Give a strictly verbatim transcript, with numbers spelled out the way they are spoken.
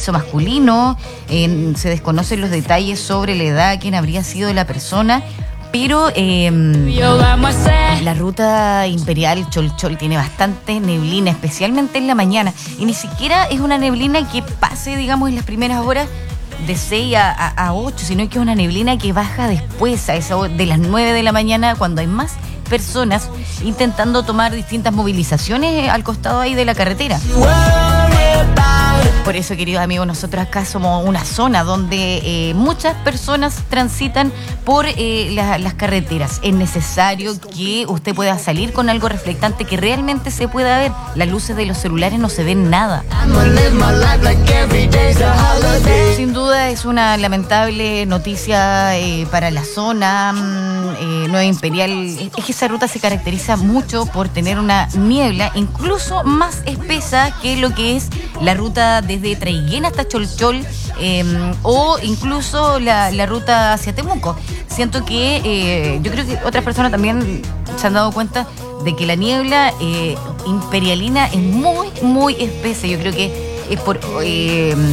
sexo masculino. Eh, se desconocen los detalles sobre la edad, quién habría sido la persona. Pero eh, la ruta imperial Cholchol tiene bastante neblina, especialmente en la mañana. Y ni siquiera es una neblina que pase, digamos, en las primeras horas de seis a ocho, sino que es una neblina que baja después, a esa hora, de las nueve de la mañana, cuando hay más personas intentando tomar distintas movilizaciones al costado ahí de la carretera. Por eso, queridos amigos, nosotros acá somos una zona donde eh, muchas personas transitan por eh, la, las carreteras. Es necesario que usted pueda salir con algo reflectante que realmente se pueda ver. Las luces de los celulares no se ven nada. Sin duda es una lamentable noticia eh, para la zona. Eh, Nueva Imperial, es que esa ruta se caracteriza mucho por tener una niebla incluso más espesa que lo que es la ruta desde Traiguén hasta Cholchol, eh, o incluso la, la ruta hacia Temuco. Siento que eh, yo creo que otras personas también se han dado cuenta de que la niebla eh, imperialina es muy, muy espesa. Yo creo que es por eh,